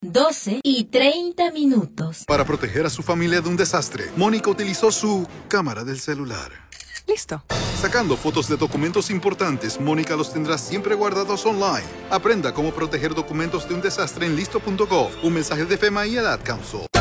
12:30. Para proteger a su familia de un desastre, Mónica utilizó su cámara del celular. Listo. Sacando fotos de documentos importantes, Mónica los tendrá siempre guardados online. Aprenda cómo proteger documentos de un desastre en listo.gov. Un mensaje de FEMA y el Ad Council.